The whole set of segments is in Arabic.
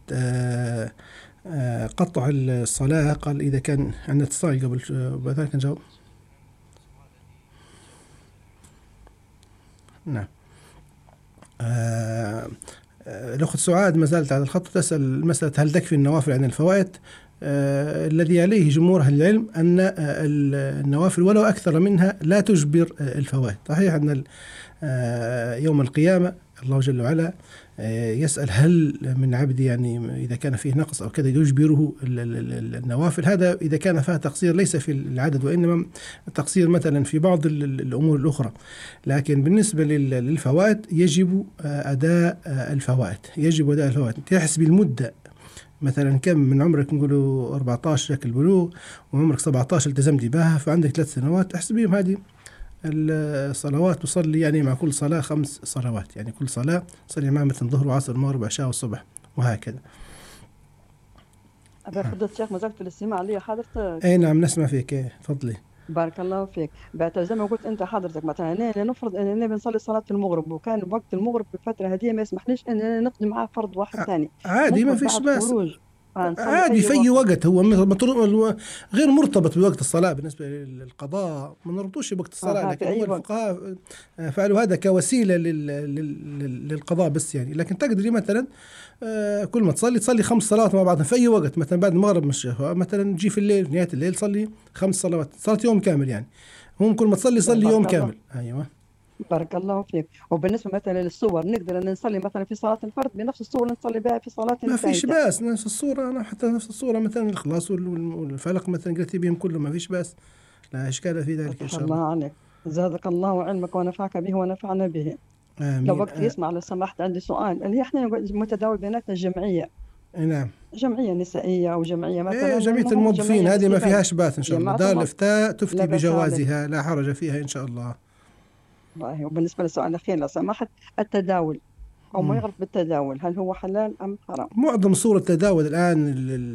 قطع الصلاة. قال إذا كان عندنا اتصال قبل بعد ذلك نجاوب. نعم. الأخت سعاد ما زالت على الخط تسأل مسألة هل تكفي النوافل عن الفوائد. الذي عليه جمهور أهل العلم أن النوافل ولو أكثر منها لا تجبر الفوائد. صحيح أن يوم القيامة الله جل وعلا يسأل هل من عبد يعني إذا كان فيه نقص أو كذا يجبره النوافل. هذا إذا كان فيها تقصير ليس في العدد وإنما تقصير مثلا في بعض الأمور الأخرى. لكن بالنسبة للفوائد يجب أداء الفوائد، يجب أداء الفوائد. تحسب المدة مثلا كم من عمرك، نقوله 14 جاك البلوغ وعمرك 17 التزمت بها، فعندك 3 سنوات احسبيهم هذه الصلوات، تصلي يعني مع كل صلاة 5 صلوات، يعني كل صلاة تصلي معها مثلا ظهر وعصر ومغرب وعشاء والصبح وهكذا. أبا فضلت الشيخ ما زلت في الاستماع لي حضرتك. أي نعم نسمع فيك، تفضلي. بارك الله فيك. بعد زي ما قلت أنت حضرتك مثلا أنا نفرض أننا بنصلي صلاة المغرب وكان وقت المغرب في الفترة هذه ما يسمحليش أننا نقضي معاه فرض واحد ثاني، عادي ما ممكن فيش بعد بأس، خروج نصلي عادي في أي وقت. وقت. هو غير مرتبط بوقت الصلاة بالنسبة للقضاء، ما نربطوش بوقت الصلاة، في لكن أي هو وقت. الفقهاء فعلوا هذا كوسيلة للقضاء بس يعني. لكن تقدري مثلا كل ما تصلي 5 صلوات مع بعض في أي وقت، مثلا بعد المغرب مش مثلا تجي في الليل في نهاية الليل صلي 5 صلوات، صارت يوم كامل يعني. هم كل ما صلي يوم بارك الله. كامل. أيوة بارك الله فيك. وبالنسبة مثلا للصور نقدر أن نصلي مثلا في صلاة الفرد بنفس الصورة اللي نصلي بها في صلاة ما فيش الفائتة. بأس، نفس الصورة. أنا حتى نفس الصورة مثلا الإخلاص والفلق مثلا قلت بهم كلهم ما فيش بأس، لا إشكال في ذلك إن فتح شاء الله. الله عليك. زادك الله علمك ونفعك به ونفعنا به. لو آمين. وقت يسمع لو سمحت عندي سؤال، اللي هي احنا متداول بيناتنا الجمعية، نعم. جمعية نسائية أو جمعية إيه مثلا، جمعية المهم الموظفين جمعية هذه ما الاستفادة. فيهاش بأس إن شاء هي الله، ما دار تمر. الإفتاء لا تفتي بأس عليك. بجوازها، لا حرج فيها إن شاء الله. والله. وبالنسبة للسؤال الأخير لو سمحت، التداول أو ما يغلط بالتداول هل هو حلال أم حرام؟ معظم صور التداول الآن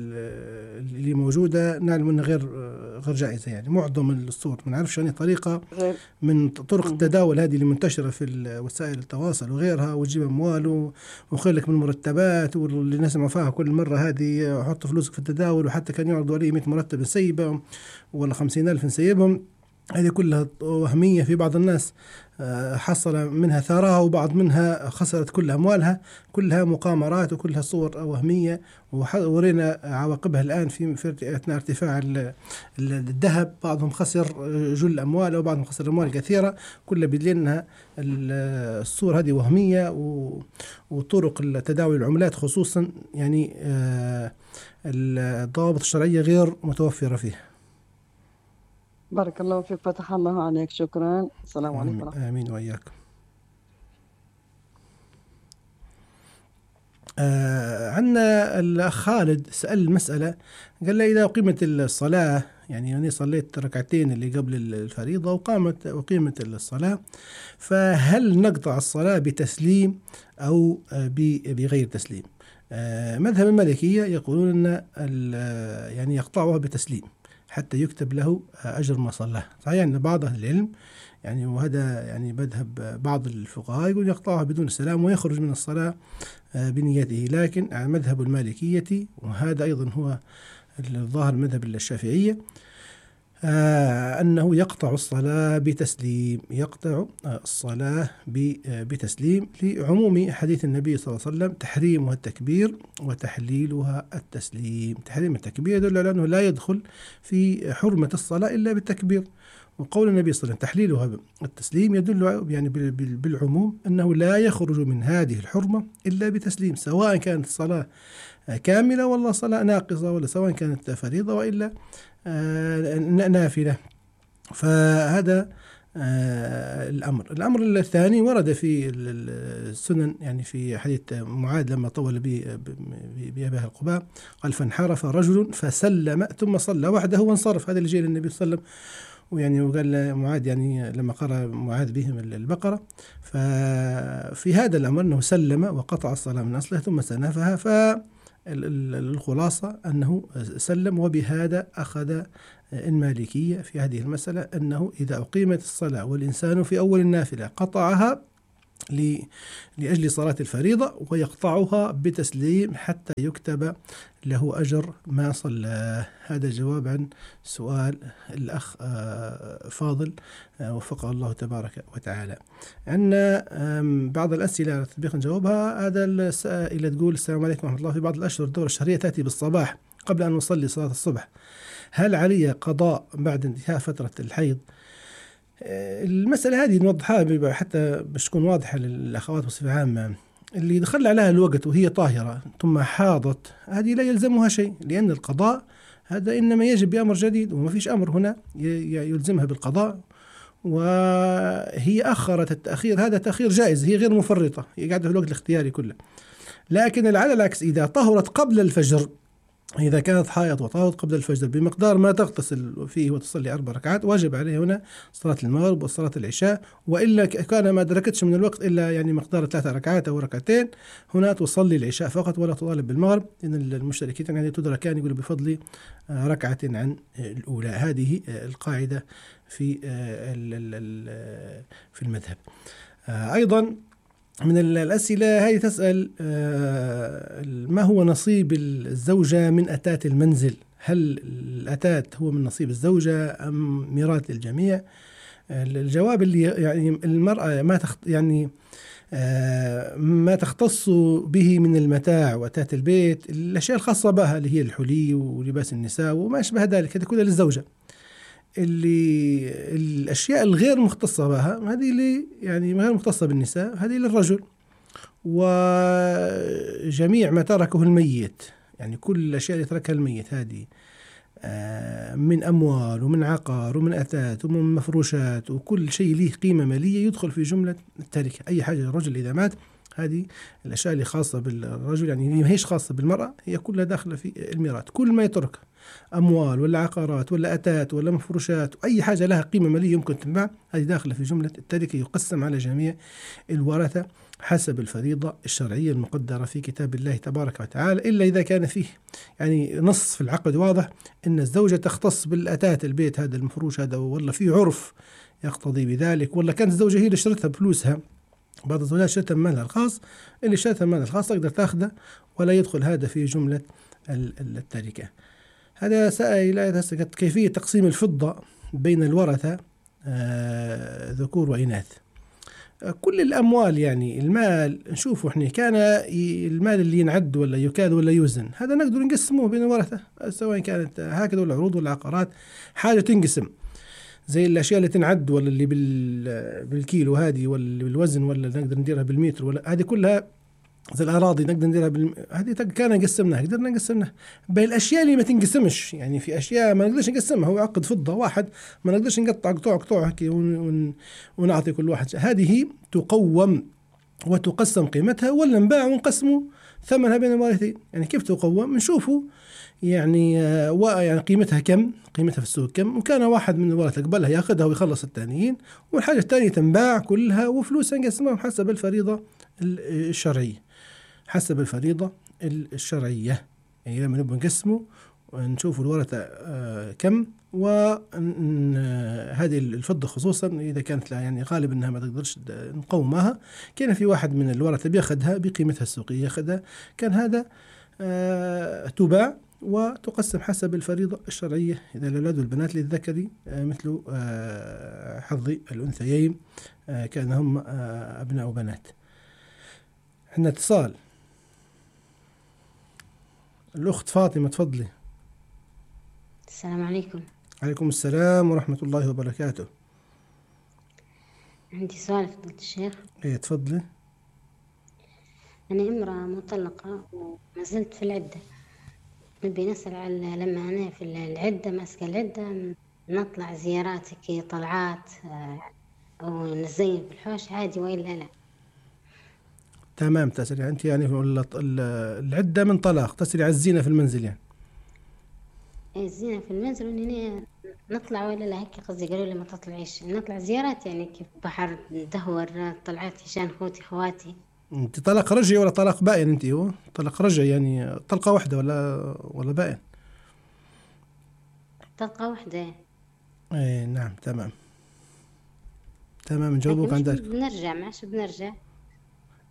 اللي موجودة نعلم أنها غير جائزة يعني. معظم الصور ما نعرفش يعني طريقة غير. من طرق مهم. التداول هذه اللي منتشرة في وسائل التواصل وغيرها، وتجيب أموال وخلك من مرتبات، واللي نسمع فيها كل مرة هذه حط فلوسك في التداول، وحتى كان يعرضوا عليه 100 مرتب نسيبهم ولا 50,000 نسيبهم. هذه كلها وهمية. في بعض الناس حصل منها ثراء وبعض منها خسرت كل أموالها، كلها مقامرات وكلها صور وهمية. ورينا عواقبها الآن في أثناء ارتفاع الذهب، بعضهم خسر جل أمواله وبعضهم خسر أموال كثيرة، كلها بدليل أنها الصور هذه وهمية. وطرق التداول العملات خصوصا يعني الضوابط الشرعية غير متوفرة فيه. بارك الله فيك. فتح الله عليك. شكرا. السلام عليكم ورحمة الله. آمين وإياكم. عندنا الأخ خالد سأل مسألة، قال لي إذا أقيمت الصلاة، يعني أنا صليت ركعتين اللي قبل الفريضة وقيمت الصلاة، فهل نقطع الصلاة بتسليم أو بغير تسليم؟ مذهب المالكية يقولون أن يعني يقطعها بتسليم حتى يكتب له أجر ما صلاه. صحيح أن بعض أهل العلم يعني، وهذا يعني مذهب بعض الفقهاء، يقول يقطعها بدون السلام ويخرج من الصلاة بنيته. لكن مذهب المالكية، وهذا أيضا هو الظاهر مذهب الشافعية، أنه يقطع الصلاة بتسليم، يقطع الصلاة بتسليم لعموم حديث النبي صلى الله عليه وسلم تحريمها التكبير وتحليلها التسليم. تحريم التكبير يدل على أنه لا يدخل في حرمة الصلاة إلا بالتكبير، وقول النبي صلى الله عليه وسلم تحليلها التسليم يدل يعني بالعموم أنه لا يخرج من هذه الحرمة إلا بتسليم، سواء كانت الصلاة كاملة ولا صلاة ناقصة، ولا سواء كانت فريضة وإلا نافلة. فهذا الأمر الثاني ورد في السنن، يعني في حديث معاذ لما طول بأباه القباء، قال فانحرف رجل فسلم ثم صلى وحده وانصرف. هذا اللي جاء للنبي صلى الله عليه وسلم، ويعني وقال معاذ يعني لما قرأ معاذ بهم البقرة، ففي هذا الأمر أنه سلم وقطع الصلاة من أصلها ثم سنفها. فالخلاصة أنه سلم، وبهذا أخذ المالكية في هذه المسألة أنه إذا أقيمت الصلاة والإنسان في أول النافلة قطعها لأجل صلاة الفريضة، ويقطعها بتسليم حتى يكتب له أجر ما صلى. هذا جواب عن سؤال الأخ فاضل وفقه الله تبارك وتعالى. عندنا بعض الأسئلة على تطبيق نجاوبها. هذا السائلة تقول: السلام عليكم ورحمة الله، في بعض الأشهر الدورة الشهرية تأتي بالصباح قبل أن نصلي صلاة الصبح، هل علي قضاء بعد انتهاء فترة الحيض؟ المسألة هذه نوضحها حتى باش تكون واضحة للأخوات بصفة عامة. اللي دخل عليها الوقت وهي طاهرة ثم حاضت، هذه لا يلزمها شيء، لأن القضاء هذا إنما يجب بأمر جديد، وما فيش أمر هنا يلزمها بالقضاء. وهي أخرت التأخير، هذا تأخير جائز، هي غير مفرطة، هي قاعدة في الوقت الاختياري كله. لكن على العكس، إذا طهرت قبل الفجر، إذا كانت حائض وطهرت قبل الفجر بمقدار ما تغتسل فيه وتصلي 4 ركعات، واجب عليه هنا صلاة المغرب وصلاة العشاء. وإلا كان ما أدركتش من الوقت إلا يعني مقدار 3 ركعات أو ركعتين، هنا تصلي العشاء فقط ولا تطالب بالمغرب، لأن المشتركين يعني تدركان يقولوا بفضل ركعة عن الأولى. هذه القاعدة في المذهب. أيضا من الأسئلة هذه تسأل: ما هو نصيب الزوجة من أتات المنزل؟ هل الأتات هو من نصيب الزوجة أم ميراث الجميع؟ الجواب اللي يعني المرأة ما تختص به من المتاع وأتات البيت، الأشياء الخاصة بها اللي هي الحلي ولباس النساء وما أشبه ذلك، هذا كله للزوجة. الأشياء الغير مختصة بها هذه اللي يعني غير مختصة بالنساء، هذه للرجل. وجميع ما تركه الميت، يعني كل الأشياء اللي تركها الميت هذه من أموال ومن عقار ومن أثاث ومن مفروشات وكل شيء له قيمة مالية يدخل في جملة التركة. أي حاجة للرجل إذا مات، هذه الأشياء اللي خاصة بالرجل، يعني ما هيش خاصة بالمرأة، هي كلها داخلة في الميراث. كل ما يترك أموال ولا عقارات ولا أتات ولا مفروشات وأي حاجة لها قيمة مالية يمكن تنباع، هذه داخلة في جملة التركة، يقسم على جميع الورثة حسب الفريضة الشرعية المقدرة في كتاب الله تبارك وتعالى، إلا إذا كان فيه يعني نص في العقد واضح أن الزوجة تختص بالأتات البيت هذا المفروش هذا، ولا في عرف يقتضي بذلك، ولا كانت الزوجة هي اللي اشترتها بفلوسها. بعض الزوجات شرتها بمالها الخاص، اللي شرتها بمالها الخاص تقدر تاخذه ولا يدخل هذا في جملة التركة. هذا سائل كيفية تقسيم الفضة بين الورثة ذكور وإناث. كل الأموال يعني المال نشوفه احنا، كان المال اللي ينعد ولا يكاد ولا يوزن، هذا نقدر نقسمه بين الورثة، سواء كانت هكذا ولا عروض ولا عقارات، حاجة تنقسم زي الأشياء اللي تنعد ولا اللي بالكيلو هذه، ولا بالوزن، ولا نقدر نديرها بالمتر، ولا هذه كلها زي الأراضي نقدر نديرها هذه كان قسمناها، قدرنا نقسمها. بالأشياء اللي ما تنقسمش، يعني في أشياء ما نقدرش نقسمها، هو عقد فضة واحد ما نقدرش نقطع قطوع هكي ونعطي كل واحد، هذه تقوم وتقسم قيمتها، ولا نباع ونقسموا ثمنها بين الوارثين. يعني كيف تقوم؟ نشوفوا يعني قيمتها كم، قيمتها في السوق كم، وكان واحد من الورثة قبلها ياخذها ويخلص الثانيين، والحاجة الثانية تنباع كلها وفلوسها نقسمها حسب الفريضة الشرعية، حسب الفريضة الشرعية. يعني لما نبغى نقسمه ونشوف الورثة كم، وهذه الفضة خصوصا إذا كانت لا يعني غالب أنها ما تقدرش نقومها، كان في واحد من الورثة بياخذها بقيمتها السوقية ياخذها، كان هذا تباع وتقسم حسب الفريضة الشرعية. إذا الأولاد والبنات للذكر مثل حظ الأنثيين، كان هم أبناء وبنات. عندنا اتصال، الأخت فاطمة تفضلي. السلام عليكم. عليكم السلام ورحمة الله وبركاته. عندي سؤال فضيلة الشيخ. ايه تفضلي. أنا امرأة مطلقة وما زلت في العدة، نبي نسأل على لما أنا في العدة ماسكة العدة نطلع زيارات كي طلعات أو نزين في الحوش عادي وإلا لا؟ تمام، تسري أنت يعني العدة من طلاق، تسري على الزينة في المنزل يعني. الزينة في المنزل وإنني نطلع ولا لا، هيك قصدي قالوا لي ما تطلعيش، نطلع زيارات يعني كيف بحر ندهور طلعات عشان خواتي. انت طلاق رجعي ولا طلاق بائن؟ انت هو طلاق رجعي يعني طلقة واحدة ولا بائن؟ طلقة واحدة. ايه نعم تمام نجاوبك عن ذلك. بنرجع معش بنرجع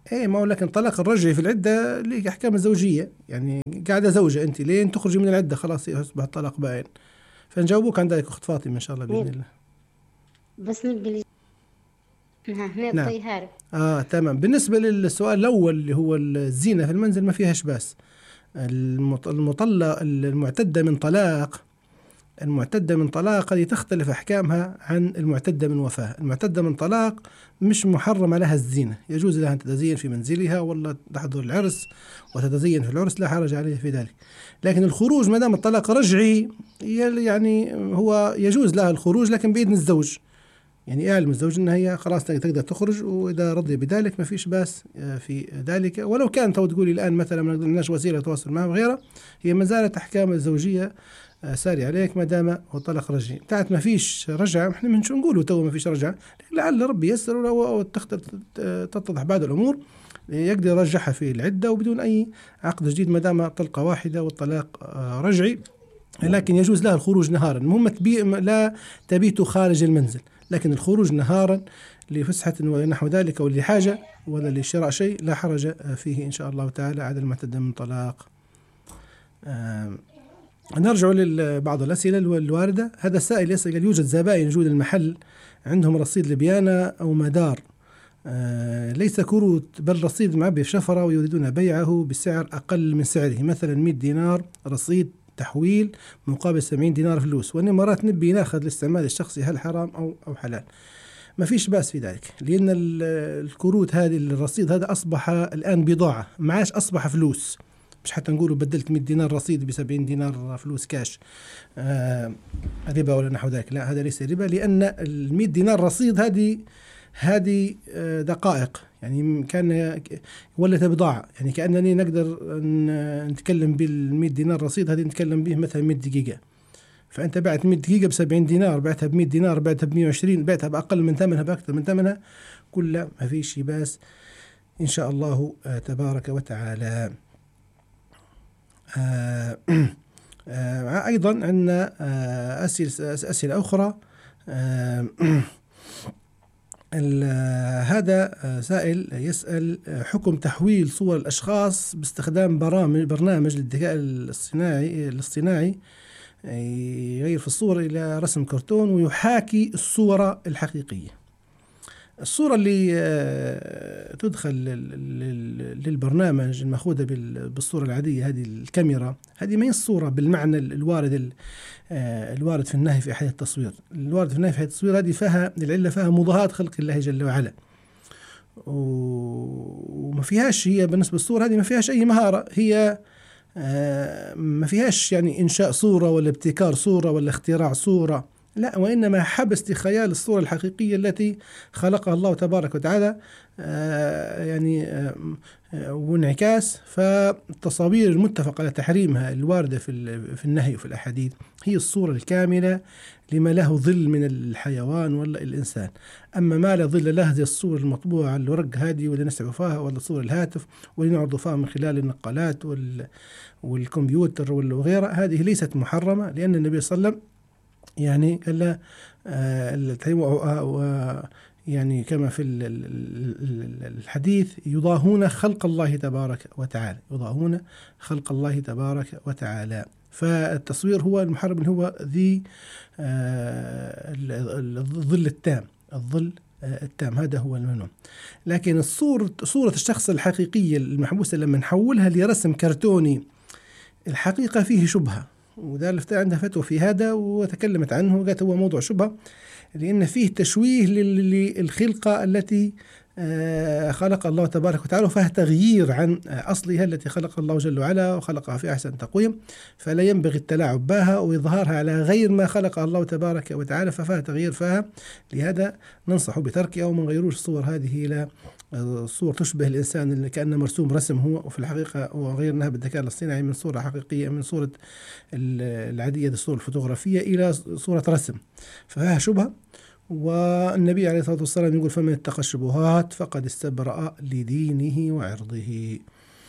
ايه ما هو لكن طلاق الرجعي في العدة ليك أحكام الزوجية، يعني قاعدة زوجة أنت لين تخرجي من العدة خلاص يصبح الطلاق باين. فنجاوبوك عن ذلك أخت فاطمة إن شاء الله بإذن الله. بس نبي نعم. نعطي هارب. تمام. بالنسبة للسؤال الأول اللي هو الزينة في المنزل ما فيهاش بأس. المطلق المعتدة من طلاق، المعتدة من طلاق هذه تختلف أحكامها عن المعتدة من وفاة. المعتدة من طلاق مش محرم لها الزينة، يجوز لها أن تتزين في منزلها ولا تحضر العرس وتتزين في العرس، لا حرج عليه في ذلك. لكن الخروج ما دام الطلاق رجعي يعني هو يجوز لها الخروج لكن بإذن الزوج، يعني يعلم الزوج أنها هي خلاص تقدر تخرج، وإذا رضي بذلك ما فيش باس في ذلك. ولو كانت تقولي الآن مثلا ما لناش وسيلة تواصل معها وغيرها، هي ما زالت أحكام الزوجية ساري عليك ما دام هو طلاق رجعي. بتاعت ما فيش رجعة، احنا من شو نقولوا تو ما فيش رجعة، لعل ربي يسر ولو تتضح بعض الأمور يقدر يرجعها في العدة وبدون أي عقد جديد ما دام طلقة واحدة والطلاق رجعي. لكن يجوز لها الخروج نهارا، المهم لا تبيت خارج المنزل، لكن الخروج نهارا لفسحة ونحو ذلك أو لحاجة ولا لشراء شيء لا حرج فيه إن شاء الله تعالى على المعتدة من طلاق. نرجع لبعض الأسئلة الواردة. هذا السائل يسأل يوجد زبائن وجود المحل عندهم رصيد لبيانة أو مدار ليس كروت بل رصيد معبي في شفرة ويريدون بيعه بسعر أقل من سعره، مثلا 100 دينار رصيد تحويل مقابل 70 دينار فلوس، وأن مرات نبي ناخذ الاستعمال الشخصي، هل حرام أو حلال؟ ما فيش بأس في ذلك، لأن الكروت هذه الرصيد هذا أصبح الآن بضاعة، ما عادش أصبح فلوس. مش حتى نقولوا بدلت 100 دينار رصيد ب70 دينار فلوس كاش ربا ولا نحو ذلك، لا هذا ليس ربا، لأن ال100 دينار رصيد هذه دقائق، يعني كان ولت بضاعة، يعني كأنني نقدر نتكلم بال100 دينار رصيد هذه نتكلم به مثلا 100 دقيقة، فأنت بعت 100 دقيقة ب70 دينار، بعتها ب100 دينار، بعتها ب120، بعتها بأقل من ثمنها بأكثر من ثمنها، كلها ما فيش باس إن شاء الله تبارك وتعالى. أيضا عندنا أسئلة أخرى. هذا سائل يسأل حكم تحويل صور الأشخاص باستخدام برنامج للذكاء الاصطناعي يغير في الصورة إلى رسم كرتون ويحاكي الصورة الحقيقية. الصورة اللي تدخل للبرنامج المأخوذة بالصورة العادية، هذه الكاميرا، هذه ما هي الصورة بالمعنى الوارد في النهي في أحاديث التصوير. الوارد في النهي في أحاديث التصوير هذه فيها العلة فيها مضاهاة خلق الله جل وعلا، وما فيهاش هي بالنسبة للصورة هذه ما فيهاش أي مهارة، هي ما فيهاش يعني إنشاء صورة ولا ابتكار صورة ولا اختراع صورة، لا، وإنما حبس لخيال الصورة الحقيقية التي خلقها الله تبارك وتعالى وانعكاس. فالتصاوير المتفق على تحريمها الواردة في النهي وفي الأحاديث هي الصورة الكاملة لما له ظل من الحيوان ولا الإنسان. أما ما لا ظل له زي الصورة المطبوعة على الورق هذه واللي نسعى فيها ولا صور الهاتف واللي نعرض فيها من خلال النقالات والكمبيوتر وغيرها، هذه ليست محرمة، لأن النبي صلى الله عليه وسلم يعني قال له يعني كما في الحديث يضاهون خلق الله تبارك وتعالى، يضاهون خلق الله تبارك وتعالى. فالتصوير هو المحرم هو ذي الظل التام، هذا هو الممنوع. لكن صورة الشخص الحقيقية المحبوسة لما نحولها لرسم كرتوني الحقيقة فيه شبهة، وده اللي عندها فتوى في هذا وتكلمت عنه وقالت هو موضوع شبهة، لأن فيه تشويه للخلقة التي خلق الله تبارك وتعالى، وفيها تغيير عن أصلها التي خلق الله جل وعلا وخلقها في أحسن تقويم، فلا ينبغي التلاعب بها وإظهارها على غير ما خلق الله تبارك وتعالى، ففيها تغيير فيها. لهذا ننصح بتركها وما نغيروش الصور هذه إلى صور تشبه الإنسان اللي كأنه مرسوم رسم هو، وفي الحقيقة وغيرناها بالذكاء الاصطناعي من صورة حقيقية، من صورة العادية الصورة الفوتوغرافية إلى صورة رسم، فيها شبهة. والنبي عليه الصلاة والسلام يقول فمن اتقى الشبهات فقد استبرأ لدينه وعرضه.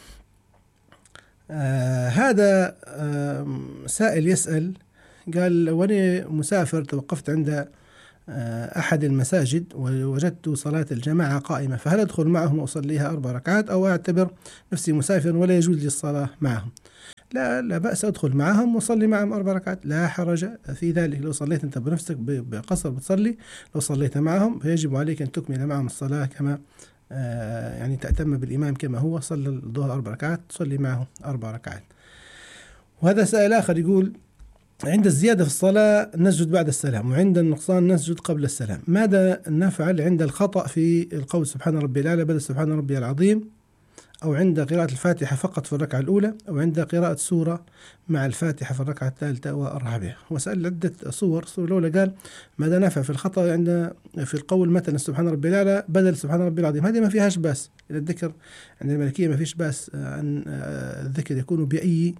هذا سائل يسأل قال وأنا مسافر توقفت عند أحد المساجد ووجدت صلاة الجماعة قائمة، فهل أدخل معهم وأصليها 4 ركعات أو أعتبر نفسي مسافر ولا يجوز لي الصلاة معهم؟ لا بأس، أدخل معهم وصلي معهم 4 ركعات، لا حرج في ذلك. لو صليت أنت بنفسك بقصر بتصلي، لو صليت معهم فيجب عليك أن تكمل معهم الصلاة كما يعني تأتم بالإمام كما هو صلى الظهر 4 ركعات تصلي معه 4 ركعات. وهذا سائل آخر يقول: عند الزيادة في الصلاة نسجد بعد السلام، وعند النقصان نسجد قبل السلام، ماذا نفعل عند الخطأ في القول سبحان ربي الأعلى بدل سبحان ربي العظيم، أو عند قراءة الفاتحة فقط في الركعة الأولى، أو عند قراءة سورة مع الفاتحة في الركعة الثالثة والرابعة؟ وسأل عدة صور الأولى قال: ماذا نفعل في الخطأ في القول مثلا سبحان ربي الأعلى بدل سبحان ربي العظيم؟ هذه ما فيهاش بأس، إلى الذكر عند المالكية ما فيش بأس أن الذكر يكون بأي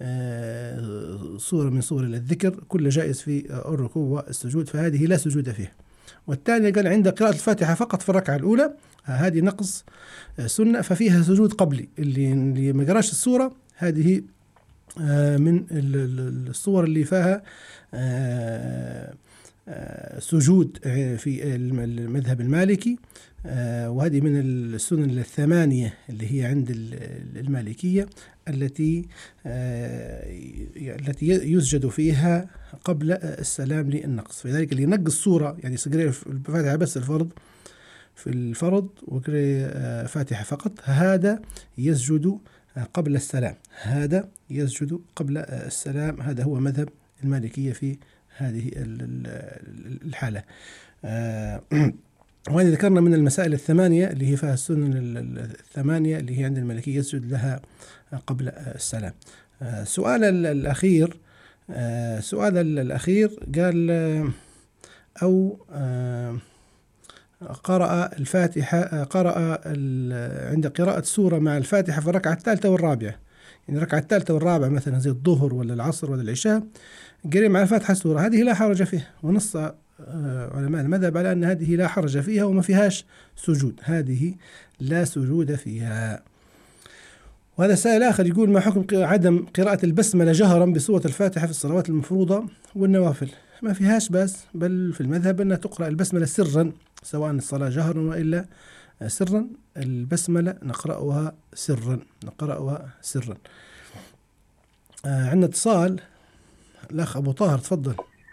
صورة من صور الذكر، كل جائز في الركوع والسجود، فهذه لا سجود فيها. والثانية قال: عند قراءة الفاتحة فقط في الركعة الأولى، هذه نقص سنة ففيها سجود قبلي، اللي ما قراش السورة هذه من الصور اللي فيها سجود في المذهب المالكي، وهذه من السنن 8 اللي هي عند المالكية التي يسجد فيها قبل السلام للنقص. فلذلك اللي ينقص السورة يعني يقرأ الفاتحة بس في الفرض وقرأ فاتحة فقط، هذا يسجد قبل السلام، هذا يسجد قبل السلام. هذا هو مذهب المالكية في هذه الحالة. وهذه ذكرنا من المسائل 8 اللي هي فيها السنن 8 اللي هي عند المالكية يسجد لها قبل السلام. سؤال الأخير قال: أو قرأ الفاتحة عند قراءة سورة مع الفاتحة في الركعة الثالثة والرابعة، يعني الركعة الثالثة والرابعة مثلا زي الظهر ولا العصر ولا العشاء قرأ مع الفاتحة سورة، هذه لا حرج فيها، ونص علماء المذهب على أن هذه لا حرج فيها وما فيهاش سجود، هذه لا سجود فيها. وهذا سائل آخر يقول: ما حكم عدم قراءة البسملة جهرا بسورة الفاتحة في الصلوات المفروضة والنوافل؟ ما فيهاش بس، بل في المذهب أنها تقرأ البسملة سرا، سواء الصلاة جهرا وإلا سرا، البسملة نقرأها سرا. عندنا اتصال، الأخ أبو طاهر، تفضل.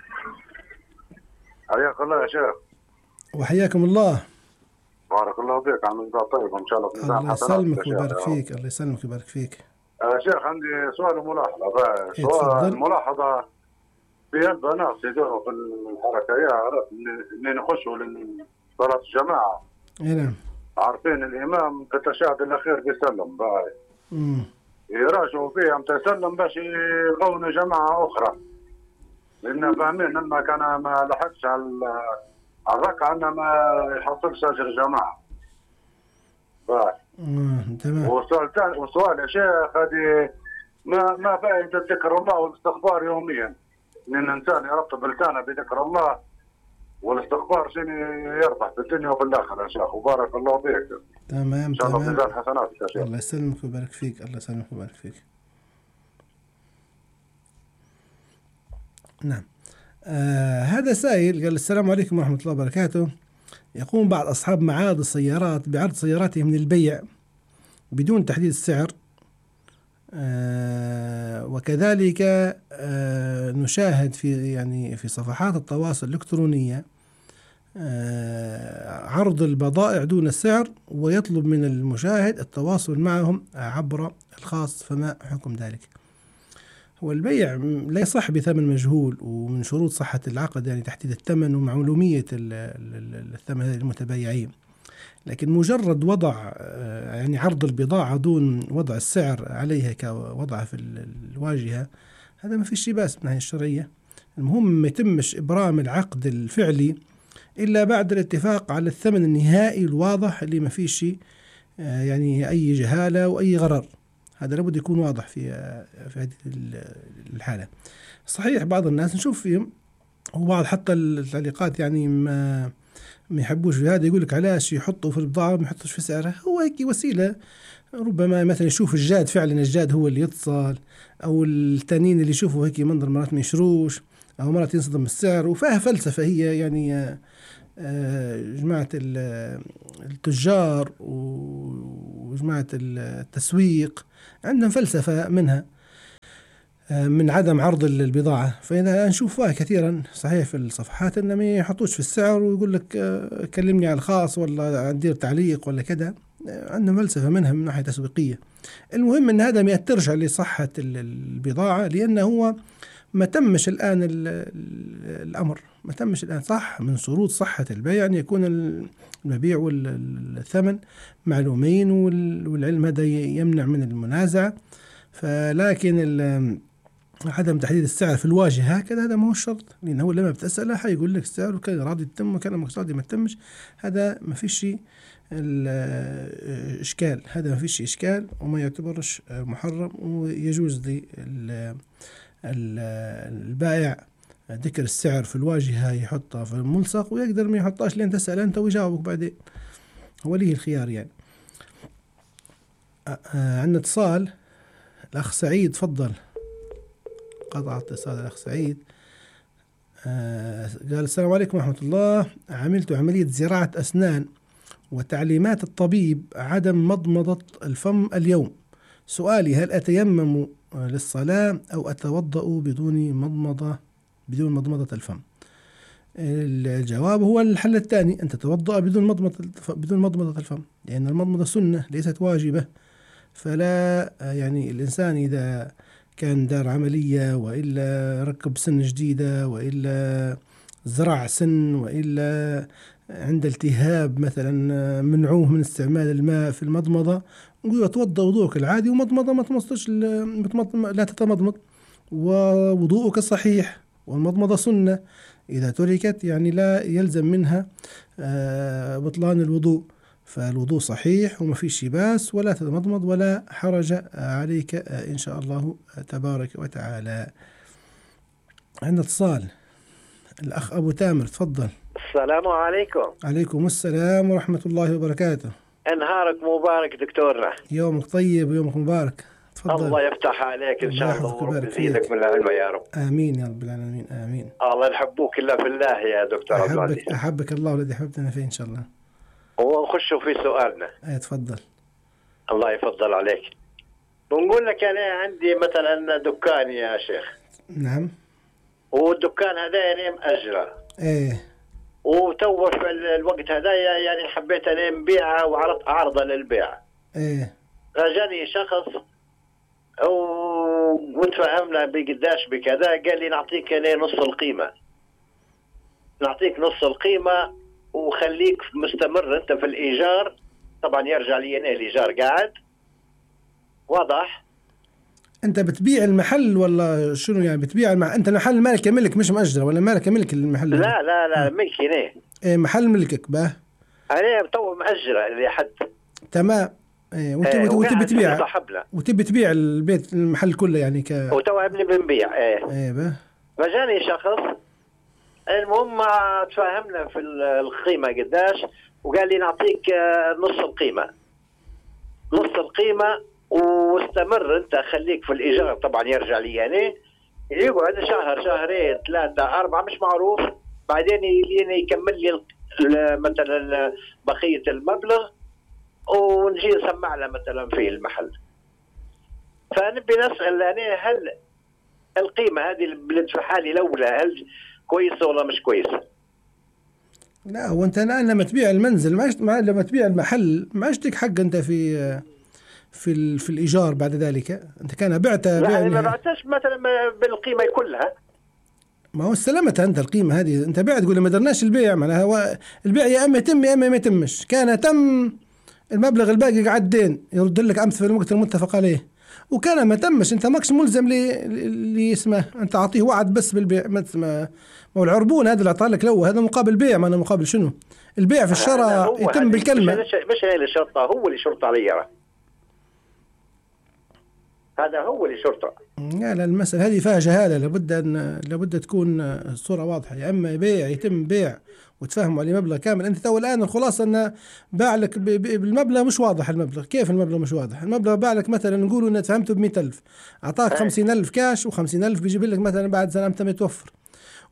حياك الله يا شيخ. وحياكم الله. بارك الله فيك، عامل طيب ان شاء الله. الله يسلمك ويبارك فيك. الله يسلمك ويبارك فيك. شيخ عندي سؤال وملاحظة. سؤال ملاحظة: في البنات يدوروا في الحركة عرفت اني نخشوا لصلاة الجماعة. نعم. عارفين الامام في التشهد الاخير بيسلم باي. يراجعوا فيهم تسلم باش يقوموا جماعة اخرى. لان فاهمين ان كان ما لحقش على الركعة انه ما يحصلش اجر جماعة. تمام. والسؤال يا شيخ: هذه ما فائدة ذكر الله والاستغفار يوميا؟ لأن الإنسان يرتب لسانه بذكر الله والاستغفار شيء يربح في الدنيا وفي الآخرة يا شيخ. وبارك الله فيك. تمام. إن شاء الله في ميزان حسناتك يا شيخ. الله يسلمك ويبارك فيك. الله يسلمك ويبارك فيك. نعم. هذا سائل قال: السلام عليكم ورحمة الله وبركاته. يقوم بعض أصحاب معارض السيارات بعرض سياراتهم للبيع بدون تحديد السعر، وكذلك نشاهد في صفحات التواصل الإلكترونية عرض البضائع دون السعر، ويطلب من المشاهد التواصل معهم عبر الخاص، فما حكم ذلك؟ هو البيع لا يصح بثمن مجهول، ومن شروط صحة العقد يعني تحديد الثمن ومعلومية الثمن للمتبايعين، لكن مجرد وضع يعني عرض البضاعة دون وضع السعر عليها كوضعها في الواجهة، هذا ما في شيء بأس من الناحية الشرعية. المهم ما يتمش إبرام العقد الفعلي إلا بعد الاتفاق على الثمن النهائي الواضح اللي ما فيه شيء يعني أي جهالة وأي غرر، هذا لابد يكون واضح في هذه الحالة. صحيح بعض الناس نشوف فيهم وبعض حتى التعليقات يعني ما يحبوش في هذا، يقول لك علاش يحطوا في البضاعة ما يحطوش في سعرها. هو هيك وسيلة، ربما مثلا يشوف الجاد فعلا الجاد هو اللي يتصل، أو التانيين اللي يشوفوا هيك منظر مرات ما يشروش، أو مرات ينصدم السعر، وفيها فلسفة هي يعني جماعة التجار وجماعة التسويق عندهم فلسفة منها من عدم عرض البضاعة. فإذا نشوفها كثيرا صحيح في الصفحات إنهم ما يحطوش في السعر ويقول لك كلمني على الخاص ولا ندير تعليق ولا كذا، عندهم فلسفة منها من ناحية تسويقية. المهم إن هذا ما يأثرش على صحة البضاعة، لأنه هو ما تمش الآن الأمر، ما تمش الآن. صح من شروط صحة البيع أن يكون المبيع والثمن معلومين، والعلم هذا يمنع من المنازعة. فلكن عدم تحديد السعر في الواجهة هكذا هذا ما هو الشرط، لأنه لما بتسأله حيقول لك السعر وكان راضي تتم وكان مش راضي ما تتمش. هذا ما فيش الإشكال، هذا ما فيش إشكال وما يعتبرش محرم، ويجوز البائع ذكر السعر في الواجهة يحطها في الملصق، ويقدر ما يحطهاش لين تسأل أنت ويجاوبك بعدين، هو ليه الخيار يعني. عندنا اتصال، الأخ سعيد تفضل. قطع اتصال الأخ سعيد. قال السلام عليكم ورحمة الله، عملت عملية زراعة أسنان وتعليمات الطبيب عدم مضمضة الفم اليوم. سؤالي هل أتيمم للصلاة أو أتوضأ بدون مضمضة الفم؟ الجواب هو الحل الثاني، أن تتوضأ بدون مضمضة الفم، لأن المضمضة سنة ليست واجبة. فلا يعني الإنسان إذا كان دار عملية وإلا ركب سن جديدة وإلا زرع سن وإلا عند التهاب مثلا منعوه من استعمال الماء في المضمضة، نقول توضأ وضوءك العادي ومضمضة ما تمصش لا تتمضمض، ووضوءك صحيح، والمضمضة سنة إذا تركت يعني لا يلزم منها بطلان الوضوء، فالوضوء صحيح وما فيش باس ولا تتمضمض ولا حرج عليك إن شاء الله تبارك وتعالى. عندنا اتصال، الأخ أبو تامر تفضل. السلام عليكم. عليكم السلام ورحمة الله وبركاته. نهارك مبارك دكتورنا. يومك طيب ويومك مبارك. تفضل. الله يفتح عليك إن شاء الله ورب يزيدك من العلم يا رب. آمين يا رب العالمين آمين. الله نحبوك إلا في الله يا دكتور. أحبك الله والذي حببتنا فيه إن شاء الله. ونخش في سؤالنا. تفضل. الله يفضل عليك. بنقول لك أنا عندي مثلا دكان يا شيخ. نعم. والدكان هذا مأجره. وتو في الوقت هذا يعني حبيت أنا نبيعه وعرضت عرضه للبيع. جاني شخص وتفاهمنا بقداش بكذا، قال لي نعطيك أنا نص القيمة. نعطيك نص القيمة وخليك مستمر أنت في الإيجار. طبعا يرجع لي أنا الإيجار قاعد واضح. أنت بتبيع المحل ولا شنو يعني بتبيع أنت المحل مالك ملك مش مأجرة ولا مالك ملك المحل؟ لا لا لا ملكي أنا. محل ملكك باه. أنا تو مأجرة لحد. تمام. وتبي تبيع وتبي تبيع البيت المحل كله يعني وتو ابني بنبيع. باه. فجاني شخص، المهم تفاهمنا في القيمة قداش، وقال لي نعطيك نص القيمة. نص القيمة واستمر انت خليك في الإيجار. طبعا يرجع لي يعني يقعد شهر شهرين 3 4 مش معروف، بعدين يكمل لي مثلا بقية المبلغ ونجي نسمع له مثلا في المحل. فنبي نسأل يعني هل القيمة هذه اللي ندفعها لي الأولى هل كويسة ولا مش كويسة؟ لا، وانت الآن لما تبيع المنزل لما تبيع المحل ما عشتك حق انت في الإيجار بعد ذلك. انت كان بعتها لا ما بعتش مثلا بالقيمة كلها. ما هو استلمتها انت القيمة هذه، انت بعت تقول ما درناش البيع، معناها هو البيع يا اما يتم يا اما ما يتمش. كان تم المبلغ الباقي قاعد دين يرد لك امس في الوقت المتفق عليه، وكان ما تمش انت ماكش ملزم اللي اسمه انت اعطيه وعد بس بالبيع. ما هو العربون هذا اللي اعطاه لك لو هذا مقابل بيع، ما انا مقابل شنو؟ البيع في الشراء يتم بالكلمة. مش هي اللي شرطه، هو اللي شرط علي. هذا هو اللي شرطه. لا المسألة هذه فيها جهالة، لابد تكون الصورة واضحة. يا اما بيع يتم بيع وتفهموا عليه مبلغ كامل. انت تو الان الخلاصة انه باع لك بالمبلغ مش واضح. المبلغ كيف المبلغ مش واضح؟ المبلغ باع لك مثلا نقولوا انه تفهمته ب100,000، اعطاك 50,000 كاش و50,000 بيجيب لك مثلا بعد سنة متى يتوفر.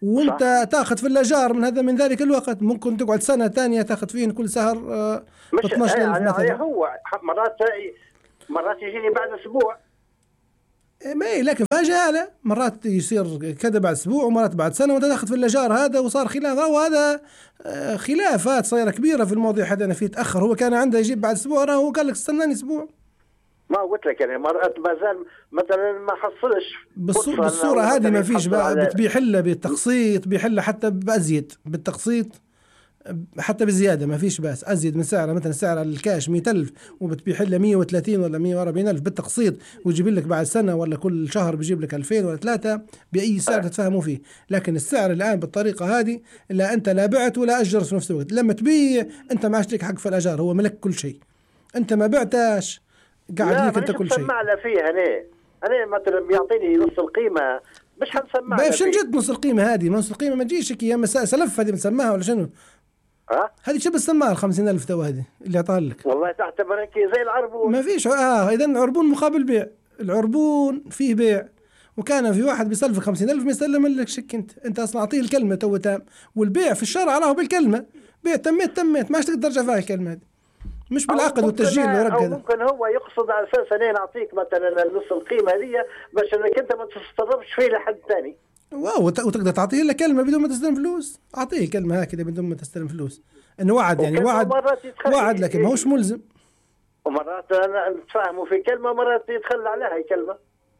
وانت تاخذ في الاجار من ذلك الوقت، ممكن تقعد سنه ثانيه تاخذ فيه كل شهر مش 12,000 مثلا. هو مرات يجيني بعد اسبوع. ما هي لكن فجأة مرات يصير كذا بعد اسبوع ومرات بعد سنه وانت تاخذ في الاجار هذا، وصار خلاف، وهذا خلافات صايره كبيره في المواضيع. حدا انا فيه تاخر، هو كان عنده يجيب بعد اسبوع، هو قال لك استناني اسبوع. ما قلت لك يعني مرات ما زال مثلا ما حصلش بالصوره هذه ما فيش بقى، بيحلها بالتقسيط، بيحلها حتى بازيد بالتقسيط، حتى بزياده ما فيش بس ازيد من سعره. مثلا سعر الكاش 100,000 وبتبيحلها 130 ولا 140,000 بالتقسيط، ويجيب لك بعد سنه ولا كل شهر بيجيب لك 2000 ولا 3 باي سعر تتفاهموا فيه. لكن السعر الان بالطريقه هذه لا انت لا بعت ولا اجرت في نفس الوقت. لما تبيع انت ما عادش لك حق في الاجار، هو ملك كل شيء، انت ما بعتاش قاعد ليك انت كل شيء. لا له فيها انا مثلا بيعطيني نص القيمه، مش حنسمع له. شنو جد نص القيمه هذه؟ نص القيمه ما تجيش يا مساء سلف هذه بنسماها ولا شنو؟ هذه شو بتسماها 50,000 تو هذه اللي اعطاها لك؟ والله تعتبر زي العربون. ما فيش اذا عربون مقابل بيع، العربون فيه بيع. وكان في واحد بيسلفك 50,000 ما يسلم لك شك، انت اصلا اعطيه الكلمه تو تام، والبيع في الشرع راه بالكلمه، بيع تميت ما عادش تقدر ترجع فيها الكلمه هذه، مش بالعقد والتسجيل والورق هذا. ممكن هو يقصد على اساس انا نعطيك مثلا نص القيمه هذه باش انك انت ما تتصرفش فيه لحد ثاني، وتقدر تعطيه له كلمه بدون ما تستلم فلوس. اعطيه كلمه هكذا بدون ما تستلم فلوس، انه وعد، يعني وعد لكن ما هوش ملزم. ومرات انا نتفاهموا في كلمه، مرات يتخلى عليها كلمه،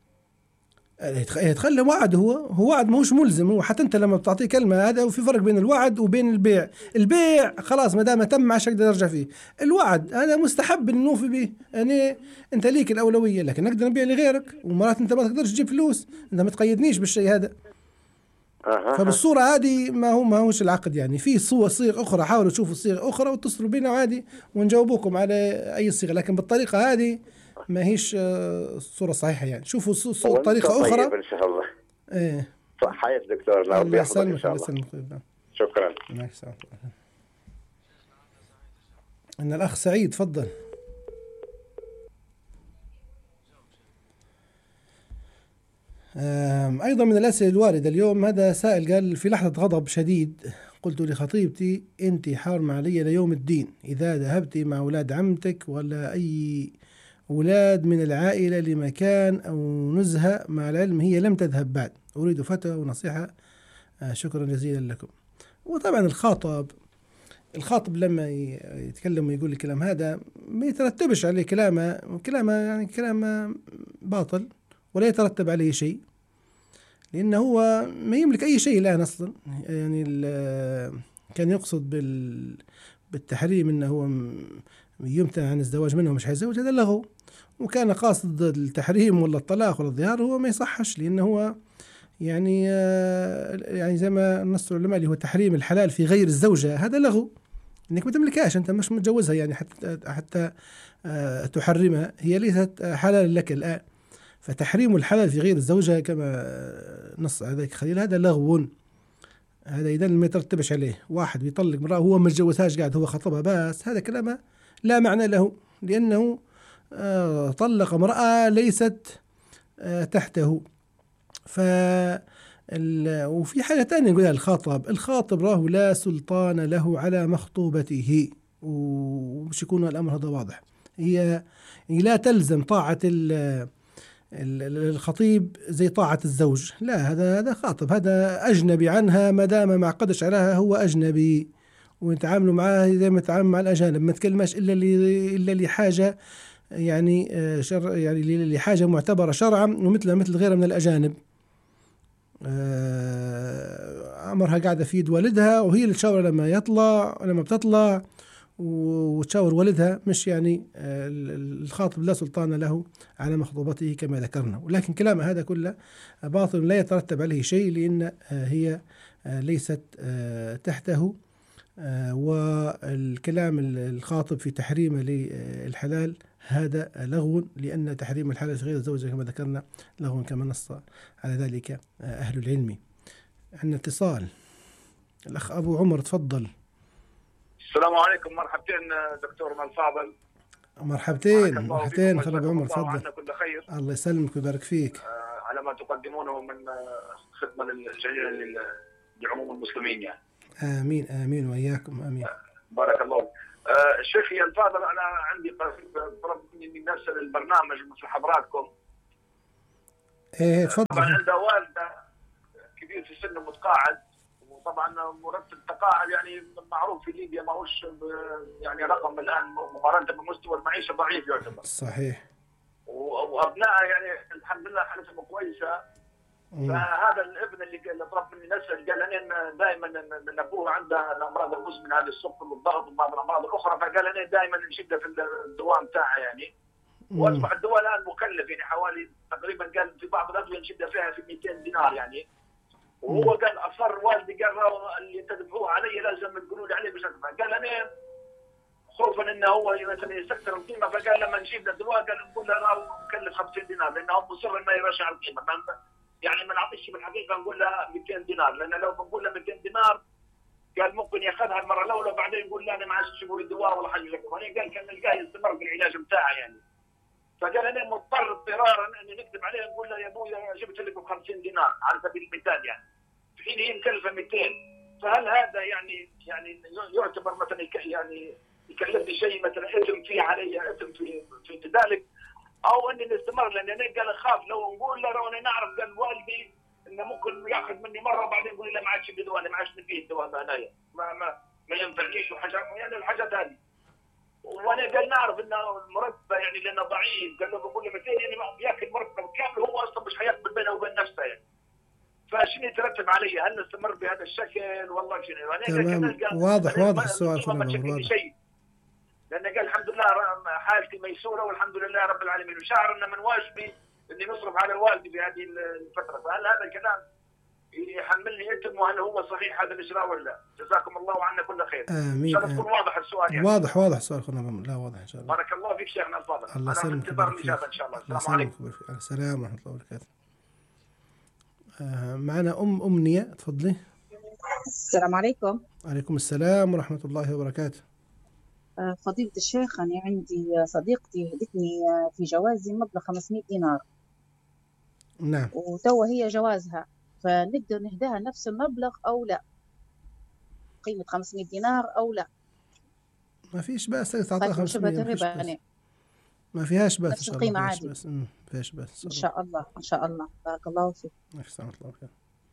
يتخلى وعد. هو وعد ما هوش ملزم. هو حتى انت لما بتعطيه كلمه هذا، وفي فرق بين الوعد وبين البيع. البيع خلاص ما دام تم ما عادش اقدر ارجع فيه. الوعد هذا مستحب ان نوفي به، يعني انت ليك الاولويه، لكن نقدر نبيع لغيرك، ومرات انت ما تقدرش تجيب فلوس، انت ما تقيدنيش بالشيء هذا. فبالصورة هذه ما هوش العقد. يعني في صيغ أخرى، حاولوا تشوفوا صيغ أخرى واتصلوا بينا عادي ونجاوبوكم على أي صيغة، لكن بالطريقة هذه ما هيش صورة صحيحة. يعني شوفوا طريقة أخرى. طيب إن شاء الله. إيه صح يا دكتور. الله يسلمك إن شاء الله. شكرا. إن الأخ سعيد تفضل. أيضا من الأسئلة الواردة اليوم، هذا سائل قال: في لحظة غضب شديد قلت لخطيبتي: أنت حارمة علي ليوم الدين، إذا ذهبت مع أولاد عمتك ولا أي أولاد من العائلة لمكان أو نزهة، مع العلم هي لم تذهب بعد، أريد فتوى ونصيحة، شكرا جزيلا لكم. وطبعا الخاطب لما يتكلم ويقول الكلام هذا ما يترتبش عليه كلامه يعني كلام باطل، ولا يترتب عليه شيء، لأنه هو ما يملك أي شيء الآن أصلا. يعني كان يقصد بالتحريم أنه هو يمتنع عن الزواج منه ومش حيزوج، هذا لغو. وكان قاصد التحريم ولا الطلاق ولا الظهار، هو ما يصحش، لأنه هو يعني زي ما نص العلماء اللي هو تحريم الحلال في غير الزوجة، هذا لغو، انك ما تملكهاش، انت مش متجوزها، يعني حتى تحرمها، هي ليست حلال لك الآن. فتحريم الحلال في غير الزوجة كما نص على ذلك خليل، هذا لغو. هذا إذا ما يترتبش عليه. واحد بيطلق امرأة وهو ما تجوزهاش، قاعد هو خطبها بس، هذا كلام لا معنى له، لأنه طلق امرأة ليست تحته. وفي حاجة تانية نقولها: الخاطب راه لا سلطان له على مخطوبته، ومش يكون الأمر هذا واضح. هي لا تلزم طاعة الخطيب زي طاعة الزوج، لا، هذا خاطب، هذا أجنبي عنها، ما دام ما عقدش عليها هو أجنبي، ويتعاملوا معاه زي ما يتعامل مع الأجانب، ما تكلمش إلا لحاجة يعني يعني لحاجة معتبرة شرعا، مثل غيرها من الأجانب. أمرها قاعدة في يد والدها، وهي اللي تشاور لما بتطلع، وتشاور والدها، مش يعني الخاطب لا سلطان له على مخطوبته كما ذكرنا. ولكن كلام هذا كله باطل، لا يترتب عليه شيء، لأن هي ليست تحته. والكلام الخاطب في تحريمه للحلال هذا لغو، لأن تحريم الحلال في غير الزوجة كما ذكرنا لغو، كما نص على ذلك أهل العلم. عندنا اتصال، الأخ أبو عمر تفضل. السلام عليكم. مرحبتين دكتور مال فاضل. مرحبتين خير أبو عمر تفضل. كل خير. الله يسلمك ويبارك فيك. على ما تقدمونه من خدمة جيدة لعموم المسلمين يعني. آمين آمين وإياكم آمين. بارك الله. شيخي الفاضل، أنا عندي طلب مني نفس البرنامج مثل حضراتكم. إيه تفضل. طبعا عنده والده كبير في السن ومتقاعد، وطبعا مرتب تقاعد يعني معروف في ليبيا ما هوش يعني رقم الان مقارنه بمستوى المعيشه ضعيف يعتبر. صحيح. وابنائه يعني الحمد لله حالتهم كويسه. فهذا الابن اللي ضرب مني نسال قال انا دائما من ابوه عنده الامراض المزمنه هذه السكر والضغط وبعض الامراض الاخرى، فقال انا دائما نشده في الدواء بتاعه يعني. واصبح الدواء الان مكلف يعني حوالي تقريبا قال في بعض الادويه نشده فيها في 200 دينار يعني. وهو قال اصر والدي قال اللي تدفعوه علي لازم تقولوا لي عليه مش هدفع. قال انا خوفا انه هو مثلا يستكثر القيمه، فقال لما نجيب له الدواء قال نقول له راه مكلف 50 دينار لانه هو مصر انه يرجع القيمه. يعني ما نعطيش بالحقيقه نقول له 200 دينار، لان لو بنقول له 200 دينار قال ممكن ياخذها المره الاولى وبعدين يقول لا انا ما عادش تجيبوا لي الدواء ولا حاجه لكم. وانا قال كان نلقاه يستمر في العلاج بتاعه يعني. فقال انا مضطر اضطرارا اني نكتب عليه نقول له يا ابويا جبت لكم 50 دينار على سبيل المثال يعني، في حين هي مكلفه 200. فهل هذا يعني يعتبر مثلا يعني يكلفني شيء مثلا اثم فيه علي اثم في ذلك، او اني نستمر؟ لان انا قال اخاف لو نقول له وانا نعرف قال والدي انه ممكن ياخذ مني مره وبعدين يقول لي لا ما عادش بدواء، ما عادش نبيه الدواء هنايا ما ينفعنيش وحاجات يعني الحاجات هذه. وانا قال نعرف انه المرتبه يعني لانه ضعيف، قال له بقول له 200 يعني ما بياكل مرتب كامل، هو اصلا مش حيقبل بينه وبين نفسه يعني. فشنو يترتب علي؟ هل نستمر بهذا الشكل والله شنو؟ تمام. واضح السؤال ما تشكلني شيء، لان قال الحمد لله حالتي ميسوره والحمد لله رب العالمين، وشعر ان من واجبي اني نصرف على والدي في هذه الفتره. فهل هذا الكلام يحملني اثم وهل هو صحيح هذا الاجراء ولا؟ جزاكم الله عنا كل خير. امين. ان شاء الله يكون واضح السؤال يعني. واضح السؤال اخونا. لا واضح ان شاء الله. بارك الله فيك شيخنا الفاضل. الله يسلمك. انا في انتظار الاجابه ان شاء الله. السلام عليكم. السلام ورحمه الله وبركاته. معنا أمنية، تفضلي. السلام عليكم. عليكم السلام ورحمة الله وبركاته. فضيلة الشيخ، أنا عندي صديقتي هدتني في جوازي مبلغ 500 دينار. نعم. وتوا هي جوازها، فنقدر نهداها نفس المبلغ أو لا؟ قيمة 500 دينار أو لا؟ ما فيش بأس تعطيها 500. ما فيهاش بس نفس القيمة عادي. بس فيهاش بس إن شاء الله إن شاء الله. بارك الله فيك. أحسن الله بخير.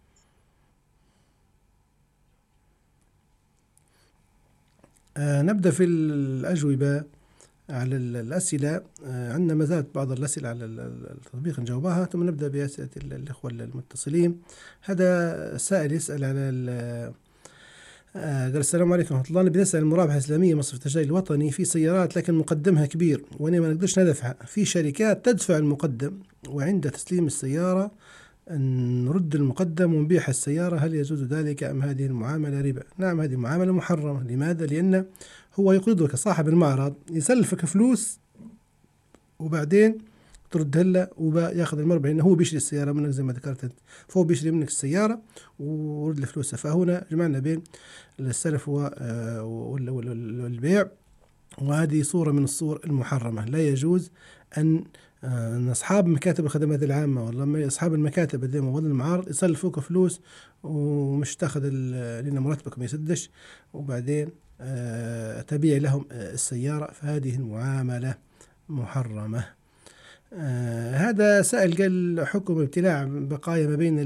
نبدأ في الأجوبة على الأسئلة. عندنا ما زالت بعض الأسئلة على التطبيق نجاوبها، ثم نبدأ بأسئلة الإخوة المتصلين. هذا سائل يسأل على قال السلام عليكم ورحمة الله، نبي نسأل المرابحة الإسلامية مصرف التجاري الوطني في سيارات لكن مقدمها كبير وأنا ما نقدرش ندفعها، في شركات تدفع المقدم وعند تسليم السيارة نرد المقدم ونبيع السيارة، هل يجوز ذلك أم هذه المعاملة ربا؟ نعم، هذه معاملة محرمة. لماذا؟ لأن هو يقرضك صاحب المعرض يسلفك فلوس وبعدين تردها له وياخذ المربح، لأنه هو بيشتري السيارة منك زي ما ذكرت، فهو بيشتري منك السيارة ورد له فلوسها. فهنا جمعنا بين السلف والبيع، وهذه صورة من الصور المحرمة. لا يجوز أن أصحاب مكاتب الخدمات العامة والله أصحاب المكاتب اللي وضع المعارض يسلفوك فلوس ومش تاخذ لأن مرتبك ما يسدش وبعدين تبيع لهم السيارة، فهذه المعاملة محرمة. هذا سائل قال حكم ابتلاع بقايا ما بين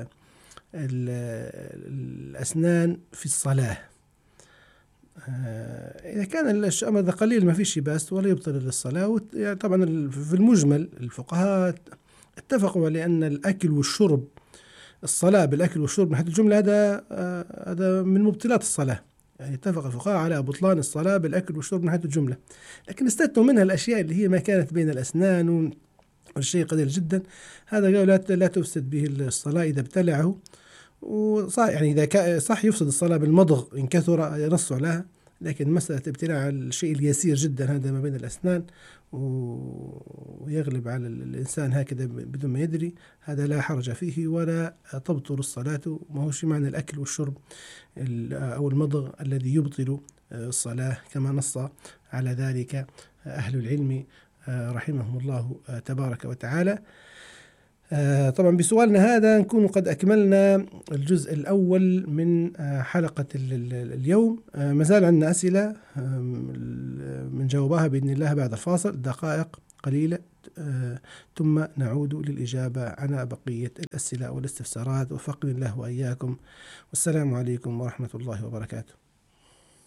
الأسنان في الصلاة. إذا كان الأمر قليل ما فيش بأس ولا يبطل الصلاة. يعني طبعا في المجمل الفقهاء اتفقوا على أن الأكل والشرب، الصلاة بالأكل والشرب من حيث الجملة هذا من مبطلات الصلاة. يعني اتفق الفقهاء على بطلان الصلاة بالأكل والشرب من حيث الجملة، لكن استثنوا منها الأشياء اللي هي ما كانت بين الأسنان والشيء قليل جدا. هذا قالوا لا تفسد به الصلاة إذا ابتلعه، وصح يعني إذا صح يفسد الصلاة بالمضغ إن كثر ينص لها، لكن مسألة ابتلاع الشيء اليسير جدا هذا ما بين الأسنان ويغلب على الإنسان هكذا بدون ما يدري، هذا لا حرج فيه ولا تبطل الصلاة. ما هوش معنى الأكل والشرب أو المضغ الذي يبطل الصلاة، كما نص على ذلك أهل العلم رحمهم الله تبارك وتعالى. طبعا بسؤالنا هذا نكون قد أكملنا الجزء الأول من حلقة اليوم. ما زال عندنا أسئلة من جاوبها بإذن الله بعد الفاصل دقائق قليلة، ثم نعود للإجابة عن بقية الأسئلة والاستفسارات. وفقني الله وإياكم، والسلام عليكم ورحمة الله وبركاته.